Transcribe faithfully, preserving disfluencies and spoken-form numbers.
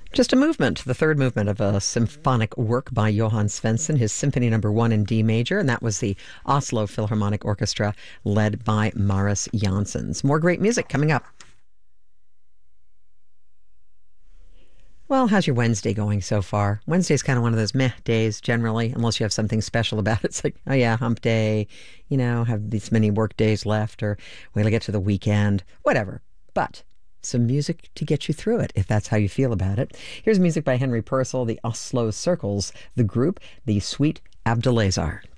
Just a movement, the third movement of a symphonic work by Johann Svensson, his Symphony Number One in D major, and that was the Oslo Philharmonic Orchestra, led by Maris Janssens. More great music coming up. Well, how's your Wednesday going so far? Wednesday's kind of one of those meh days generally, unless you have something special about it. It's like, oh yeah, hump day, you know, have these many work days left, or wait till I get to the weekend, whatever. But some music to get you through it, if that's how you feel about it. Here's music by Henry Purcell, the Oslo Circles, the group, the Suite Abdulazar.